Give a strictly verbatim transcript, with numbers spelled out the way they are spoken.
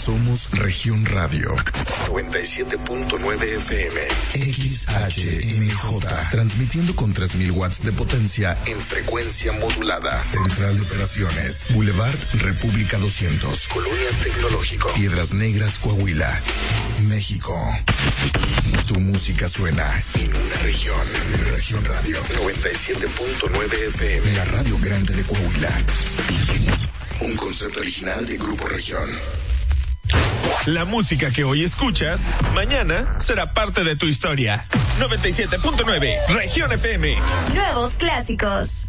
Somos Región Radio. noventa y siete punto nueve F M. X H M J. Transmitiendo con tres mil watts de potencia en frecuencia modulada. Central de Operaciones. Boulevard República doscientos. Colonia Tecnológico. Piedras Negras, Coahuila, México. Tu música suena en una región. Región Radio. noventa y siete punto nueve F M. La radio grande de Coahuila. Un concepto original de Grupo Región. La música que hoy escuchas, mañana será parte de tu historia. noventa y siete punto nueve, Región F M. Nuevos clásicos.